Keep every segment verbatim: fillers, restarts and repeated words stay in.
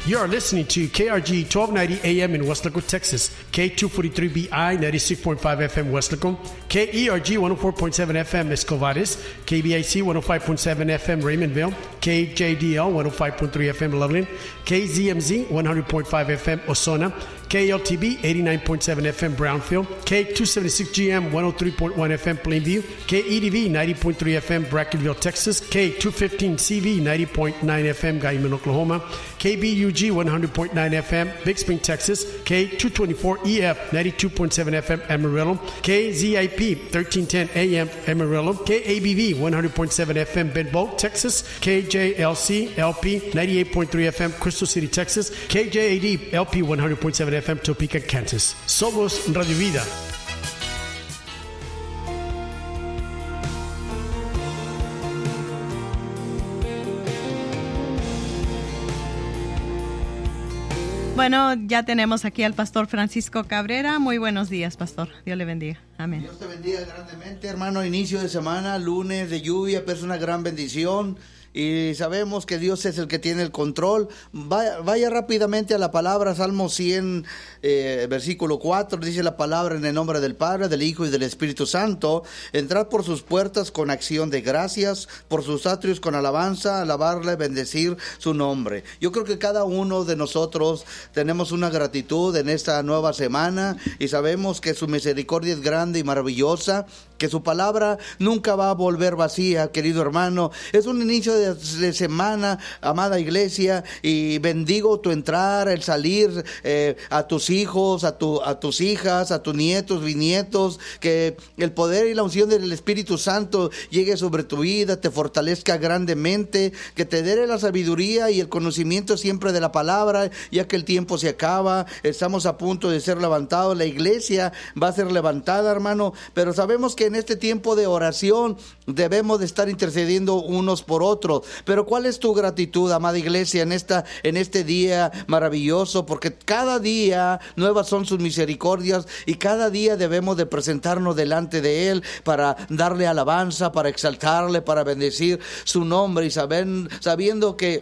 You are listening to K R G twelve ninety A M in Weslaco, Texas, K two forty-three B I ninety-six point five F M Weslaco, K E R G one oh four point seven F M Escovares, K B I C one oh five point seven F M Raymondville, K J D L one oh five point three F M Loveland, K Z M Z one hundred point five F M Ozona, K L T B eighty-nine point seven F M Brownfield, K two seventy-six G M one oh three point one F M Plainview, K E D V ninety point three F M Brackenville, Texas, K two fifteen C V ninety point nine F M Guyman, Oklahoma, K B U G one hundred point nine F M Big Spring, Texas, K two twenty-four E F ninety-two point seven F M Amarillo, K Z I P thirteen ten A M Amarillo, K A B V one hundred point seven F M Benbow, Texas, K J L C L P ninety-eight point three F M Crystal City, Texas, K J A D L P one hundred point seven F M Topeka, Kansas. Somos Radio Vida. Bueno, ya tenemos aquí al pastor Francisco Cabrera. Muy buenos días, pastor. Dios le bendiga. Amén. Dios te bendiga grandemente, hermano. Inicio de semana, lunes de lluvia, pero es una gran bendición. Y sabemos que Dios es el que tiene el control. Vaya, vaya rápidamente a la palabra, Salmo cien, eh, versículo cuatro, dice la palabra: en el nombre del Padre, del Hijo y del Espíritu Santo. Entrad por sus puertas con acción de gracias, por sus atrios con alabanza, alabarle, bendecir su nombre. Yo creo que cada uno de nosotros tenemos una gratitud en esta nueva semana y sabemos que su misericordia es grande y maravillosa, que su palabra nunca va a volver vacía, querido hermano. Es un inicio de, de semana, amada iglesia, y bendigo tu entrar, el salir, eh, a tus hijos, a, tu, a tus hijas, a tus nietos, bisnietos, que el poder y la unción del Espíritu Santo llegue sobre tu vida, te fortalezca grandemente, que te dé la sabiduría y el conocimiento siempre de la palabra, ya que el tiempo se acaba, estamos a punto de ser levantados, la iglesia va a ser levantada, hermano, pero sabemos que en este tiempo de oración debemos de estar intercediendo unos por otros. Pero ¿cuál es tu gratitud, amada iglesia, en esta en este día maravilloso? Porque cada día nuevas son sus misericordias y cada día debemos de presentarnos delante de Él para darle alabanza, para exaltarle, para bendecir su nombre, y saben, sabiendo que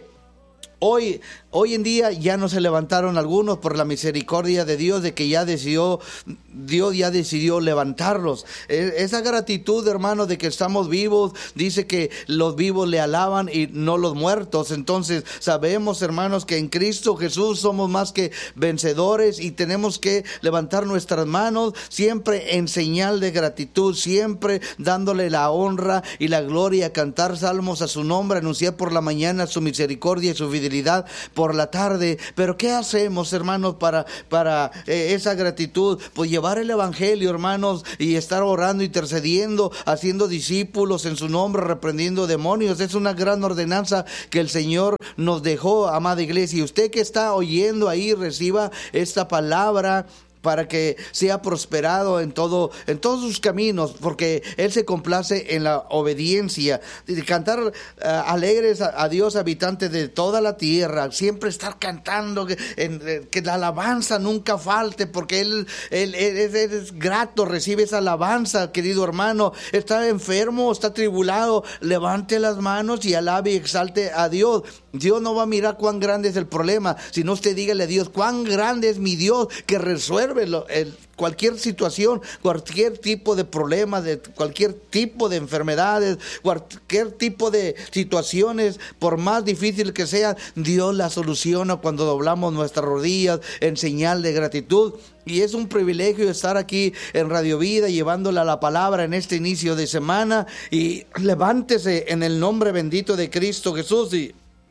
Hoy, hoy en día ya no se levantaron algunos por la misericordia de Dios, de que ya decidió, Dios ya decidió levantarlos. Esa gratitud, hermano, de que estamos vivos, dice que los vivos le alaban y no los muertos. Entonces sabemos, hermanos, que en Cristo Jesús somos más que vencedores y tenemos que levantar nuestras manos siempre en señal de gratitud, siempre dándole la honra y la gloria, cantar salmos a su nombre, anunciar por la mañana su misericordia y su fidelidad por la tarde. Pero ¿qué hacemos, hermanos, para, para eh, esa gratitud? Pues llevar el evangelio, hermanos, y estar orando, intercediendo, haciendo discípulos en su nombre, reprendiendo demonios. Es una gran ordenanza que el Señor nos dejó, amada iglesia. Y usted que está oyendo ahí, reciba esta palabra para que sea prosperado en todo, en todos sus caminos, porque Él se complace en la obediencia. Cantar uh, alegres a, a Dios, habitantes de toda la tierra, siempre estar cantando, que, en, que la alabanza nunca falte, porque Él, él, él, él es, es grato, recibe esa alabanza, querido hermano. Está enfermo, está tribulado, levante las manos y alabe y exalte a Dios. Dios no va a mirar cuán grande es el problema, sino usted dígale a Dios: cuán grande es mi Dios, que resuelve lo, el, cualquier situación, cualquier tipo de problema, de cualquier tipo de enfermedades, cualquier tipo de situaciones, por más difícil que sean, Dios la soluciona cuando doblamos nuestras rodillas en señal de gratitud. Y es un privilegio estar aquí en Radio Vida, llevándole la palabra en este inicio de semana. Y levántese en el nombre bendito de Cristo Jesús y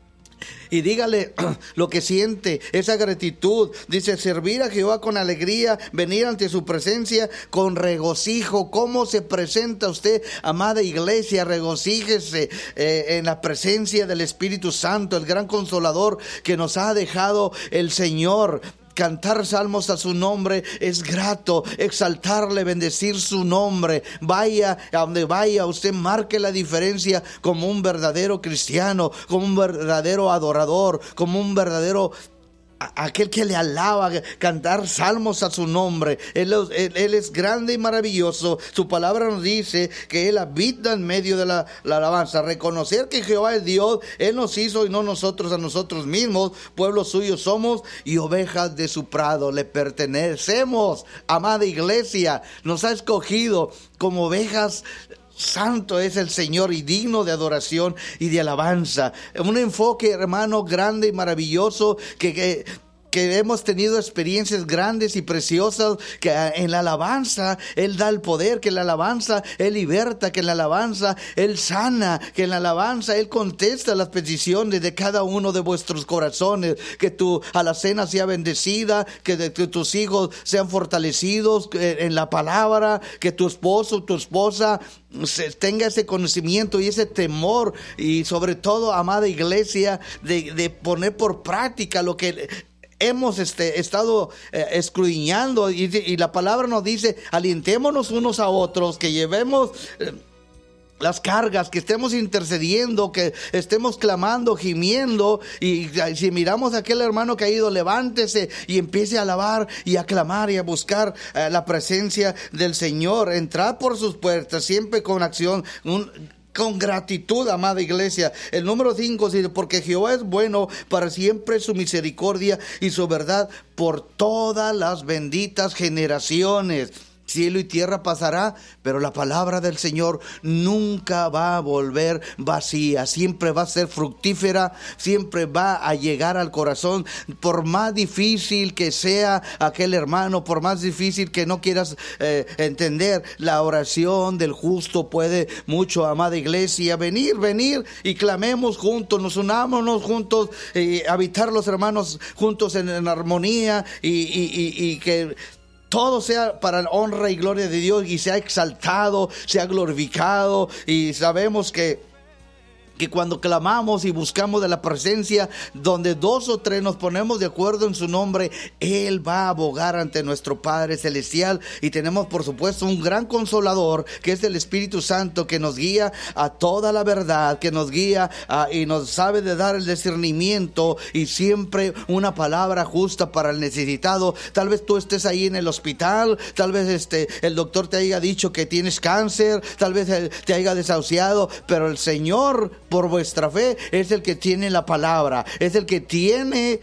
Y dígale lo que siente, esa gratitud. Dice: servir a Jehová con alegría, venir ante su presencia con regocijo. ¿Cómo se presenta usted, amada iglesia? Regocíjese eh, en la presencia del Espíritu Santo, el gran consolador que nos ha dejado el Señor. Cantar salmos a su nombre es grato, exaltarle, bendecir su nombre. Vaya a donde vaya, usted marque la diferencia como un verdadero cristiano, como un verdadero adorador, como un verdadero aquel que le alaba, cantar salmos a su nombre. Él, él, él es grande y maravilloso. Su palabra nos dice que Él habita en medio de la, la alabanza. Reconocer que Jehová es Dios, Él nos hizo y no nosotros a nosotros mismos. Pueblo suyo somos y ovejas de su prado le pertenecemos. Amada iglesia, nos ha escogido como ovejas. Santo es el Señor y digno de adoración y de alabanza. Un enfoque, hermano, grande y maravilloso que, que, que hemos tenido experiencias grandes y preciosas, que en la alabanza Él da el poder, que en la alabanza Él liberta, que en la alabanza Él sana, que en la alabanza Él contesta las peticiones de cada uno de vuestros corazones, que tu alacena sea bendecida, que, de, que tus hijos sean fortalecidos en la palabra, que tu esposo, tu esposa tenga ese conocimiento y ese temor, y sobre todo, amada iglesia, de, de poner por práctica lo que hemos este, estado eh, escudriñando, y, y la palabra nos dice: alientémonos unos a otros, que llevemos eh, las cargas, que estemos intercediendo, que estemos clamando, gimiendo. Y si miramos a aquel hermano caído, levántese y empiece a alabar y a clamar y a buscar eh, la presencia del Señor. Entrad por sus puertas siempre con acción, un, con gratitud, amada iglesia. El número cinco dice: porque Jehová es bueno, para siempre su misericordia y su verdad por todas las benditas generaciones. Cielo y tierra pasará, pero la palabra del Señor nunca va a volver vacía. Siempre va a ser fructífera, siempre va a llegar al corazón. Por más difícil que sea aquel hermano, por más difícil que no quieras eh, entender, la oración del justo puede mucho, amada iglesia. Venir, venir y clamemos juntos, nos unámonos juntos, eh, habitar los hermanos juntos en, en armonía, y, y, y, y que todo sea para la honra y gloria de Dios, y sea exaltado, sea glorificado. Y sabemos que que cuando clamamos y buscamos de la presencia, donde dos o tres nos ponemos de acuerdo en su nombre, Él va a abogar ante nuestro Padre Celestial. Y tenemos, por supuesto, un gran consolador, que es el Espíritu Santo, que nos guía a toda la verdad, que nos guía a, y nos sabe de dar el discernimiento, y siempre una palabra justa para el necesitado. Tal vez tú estés ahí en el hospital, tal vez este, el doctor te haya dicho que tienes cáncer, tal vez te haya desahuciado, pero el Señor, por vuestra fe, es el que tiene la palabra, es el que tiene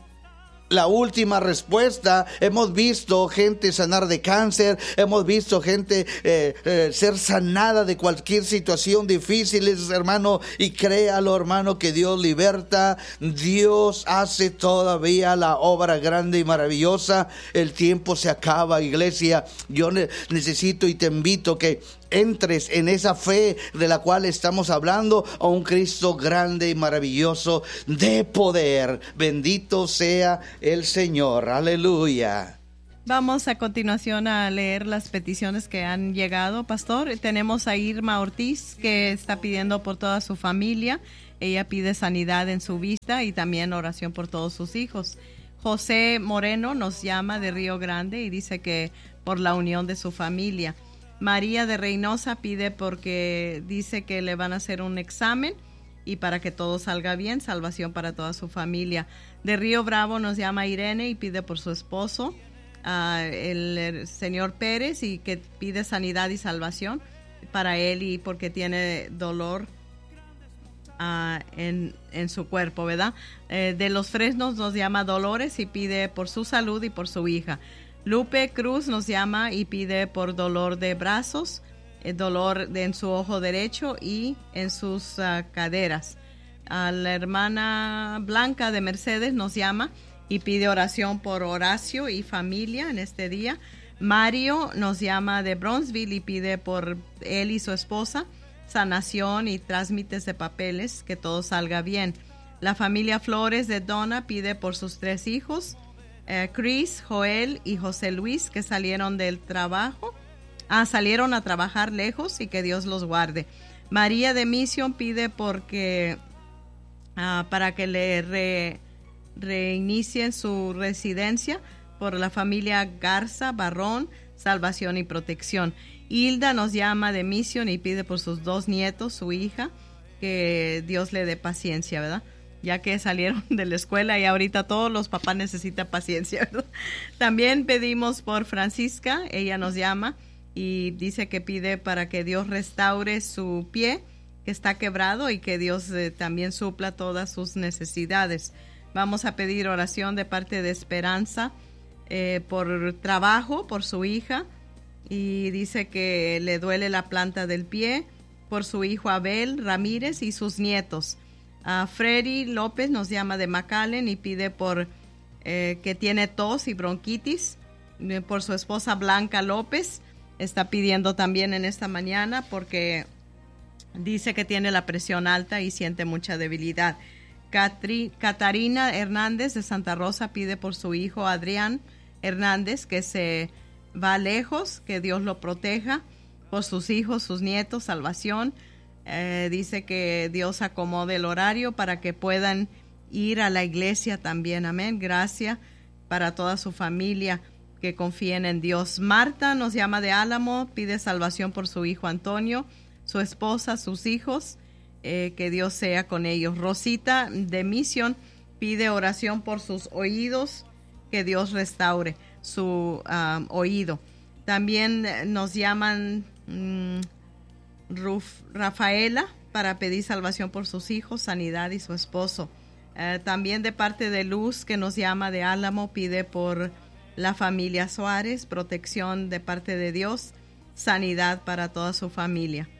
la última respuesta. Hemos visto gente sanar de cáncer, hemos visto gente eh, eh, ser sanada de cualquier situación difícil, hermano, y créalo, hermano, que Dios liberta. Dios hace todavía la obra grande y maravillosa. El tiempo se acaba, iglesia. Yo ne- necesito y te invito que entres en esa fe de la cual estamos hablando, a un Cristo grande y maravilloso de poder. Bendito sea el Señor. Aleluya. Vamos a continuación a leer las peticiones que han llegado, pastor. Tenemos a Irma Ortiz, que está pidiendo por toda su familia. Ella pide sanidad en su vista y también oración por todos sus hijos. José Moreno nos llama de Río Grande y dice que por la unión de su familia. María de Reynosa pide porque dice que le van a hacer un examen y para que todo salga bien, salvación para toda su familia. De Río Bravo nos llama Irene y pide por su esposo, uh, el, el señor Pérez, y que pide sanidad y salvación para él y porque tiene dolor uh, en, en su cuerpo, ¿verdad? Eh, de Los Fresnos nos llama Dolores y pide por su salud y por su hija. Lupe Cruz nos llama y pide por dolor de brazos, el dolor de, en su ojo derecho y en sus uh, caderas. A la hermana Blanca de Mercedes nos llama y pide oración por Horacio y familia en este día. Mario nos llama de Bronzeville y pide por él y su esposa sanación y trámites de papeles, que todo salga bien. La familia Flores de Donna pide por sus tres hijos, eh, Chris, Joel y José Luis, que salieron del trabajo, ah, salieron a trabajar lejos y que Dios los guarde. María de Mission pide porque ah, para que le re, reinicien su residencia, por la familia Garza Barrón, salvación y protección. Hilda nos llama de Mission y pide por sus dos nietos, su hija, que Dios le dé paciencia, ¿verdad? ya que salieron de la escuela y ahorita todos los papás necesitan paciencia, ¿verdad? También pedimos por Francisca, ella nos llama y dice que pide para que Dios restaure su pie, que está quebrado, y que Dios eh, también supla todas sus necesidades. Vamos a pedir oración de parte de Esperanza eh, por trabajo, por su hija, y dice que le duele la planta del pie, por su hijo Abel Ramírez y sus nietos. Uh, Freddy López nos llama de McAllen y pide por eh, que tiene tos y bronquitis, eh, por su esposa Blanca López. Está pidiendo también en esta mañana porque dice que tiene la presión alta y siente mucha debilidad. Catri, Catarina Hernández de Santa Rosa pide por su hijo Adrián Hernández, que se va lejos, que Dios lo proteja, por sus hijos, sus nietos, salvación. Eh, dice que Dios acomode el horario para que puedan ir a la iglesia también. Amén. Gracias para toda su familia que confíen en Dios. Marta nos llama de Álamo, pide salvación por su hijo Antonio, su esposa, sus hijos, eh, que Dios sea con ellos. Rosita de Misión pide oración por sus oídos, que Dios restaure su um, oído. También nos llaman um, Ruf, Rafaela para pedir salvación por sus hijos, sanidad y su esposo. Uh, también de parte de Luz, que nos llama de Álamo, pide por la familia Suárez, protección de parte de Dios, sanidad para toda su familia.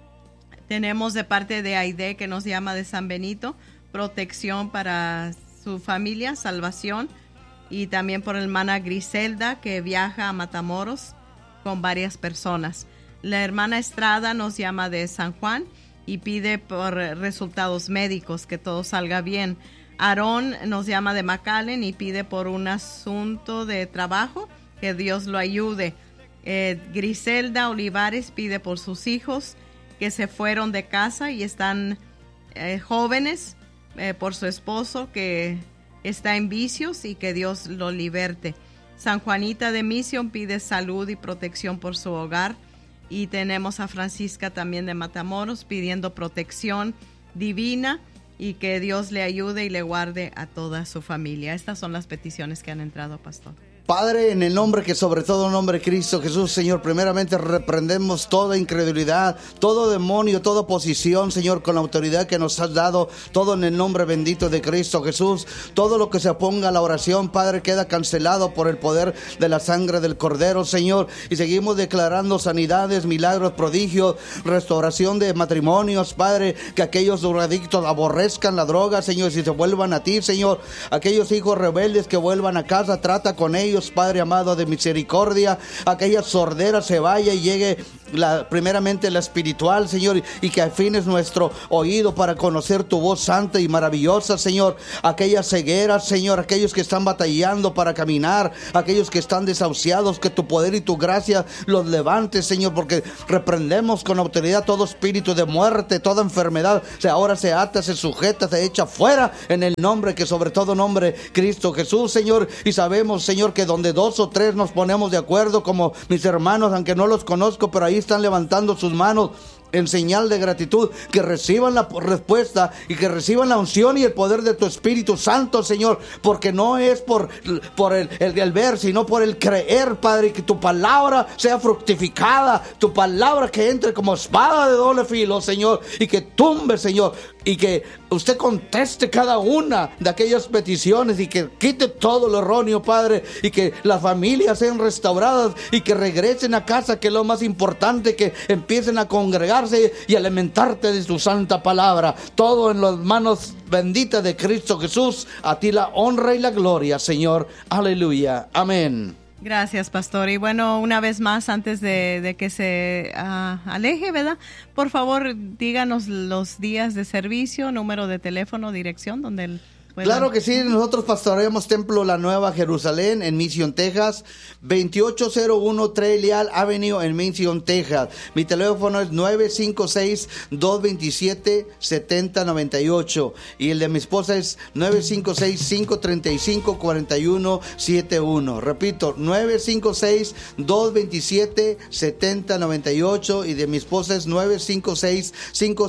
Tenemos de parte de Aide, que nos llama de San Benito, protección para su familia, salvación, y también por la hermana Griselda, que viaja a Matamoros con varias personas. La hermana Estrada nos llama de San Juan y pide por resultados médicos, que todo salga bien. Aarón nos llama de McAllen y pide por un asunto de trabajo, que Dios lo ayude. Eh, Griselda Olivares pide por sus hijos que se fueron de casa y están eh, jóvenes, eh, por su esposo que está en vicios y que Dios lo liberte. San Juanita de Misión pide salud y protección por su hogar. Y tenemos a Francisca también de Matamoros pidiendo protección divina y que Dios le ayude y le guarde a toda su familia. Estas son las peticiones que han entrado, pastor. Padre, en el nombre que sobre todo nombre Cristo Jesús, Señor, primeramente reprendemos toda incredulidad, todo demonio, toda oposición, Señor, con la autoridad que nos has dado, todo en el nombre bendito de Cristo Jesús. Todo lo que se oponga a la oración, Padre, queda cancelado por el poder de la sangre del Cordero, Señor, y seguimos declarando sanidades, milagros, prodigios, restauración de matrimonios, Padre, que aquellos drogadictos aborrezcan la droga, Señor, si se vuelvan a ti, Señor, aquellos hijos rebeldes que vuelvan a casa, trata con ellos, Padre amado de misericordia, aquella sordera se vaya y llegue la, primeramente la espiritual, Señor, y que afines nuestro oído para conocer tu voz santa y maravillosa, Señor. Aquella ceguera, Señor, aquellos que están batallando para caminar, aquellos que están desahuciados, que tu poder y tu gracia los levantes, Señor, porque reprendemos con autoridad todo espíritu de muerte, toda enfermedad, se ahora se ata, se sujeta, se echa fuera en el nombre que sobre todo nombre Cristo Jesús, Señor. Y sabemos, Señor, que donde dos o tres nos ponemos de acuerdo, como mis hermanos, aunque no los conozco, pero ahí están levantando sus manos en señal de gratitud, que reciban la respuesta y que reciban la unción y el poder de tu Espíritu Santo, Señor, porque no es por, por el, el, el ver, sino por el creer, Padre, que tu palabra sea fructificada, tu palabra que entre como espada de doble filo, Señor, y que tumbe, Señor, y que usted conteste cada una de aquellas peticiones y que quite todo lo erróneo, Padre, y que las familias sean restauradas y que regresen a casa, que es lo más importante, que empiecen a congregar y alimentarte de tu santa palabra. Todo en las manos benditas de Cristo Jesús. A ti la honra y la gloria, Señor. Aleluya. Amén. Gracias, pastor. Y bueno, una vez más, antes de, de que se uh, aleje, ¿verdad? Por favor, díganos los días de servicio, número de teléfono, dirección, donde el Claro que sí, nosotros pastoreamos Templo La Nueva Jerusalén en Mission, Texas, veintiocho cero uno Trailial Avenue en Mission, Texas. Mi teléfono es nueve cinco seis, dos dos siete, siete cero nueve ocho y el de mi esposa es nueve cinco seis, cinco tres cinco, cuatro uno siete uno. Repito, nueve cinco seis, dos dos siete, siete cero nueve ocho y de mi esposa es nueve cinco seis, cinco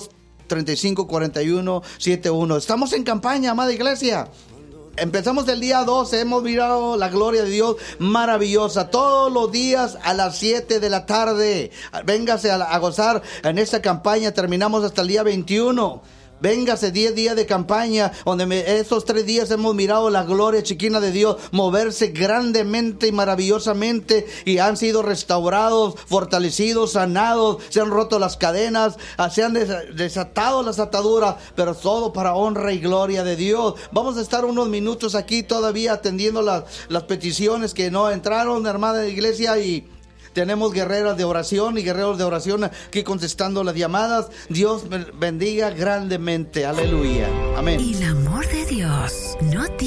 treinta y cinco cuarenta y uno setenta y uno. Estamos en campaña, amada iglesia. Empezamos el día doce, hemos mirado la gloria de Dios maravillosa. Todos los días a las siete de la tarde. Véngase a, a gozar en esta campaña. Terminamos hasta el día veintiuno. Véngase, diez días de campaña, donde me, estos tres días hemos mirado la gloria chiquina de Dios moverse grandemente y maravillosamente, y han sido restaurados, fortalecidos, sanados, se han roto las cadenas, se han des- desatado las ataduras, pero todo para honra y gloria de Dios. Vamos a estar unos minutos aquí todavía atendiendo las, las peticiones que no entraron, hermana de la iglesia, y tenemos guerreras de oración y guerreros de oración aquí contestando las llamadas. Dios bendiga grandemente. Aleluya. Amén. Y el amor de Dios no tiene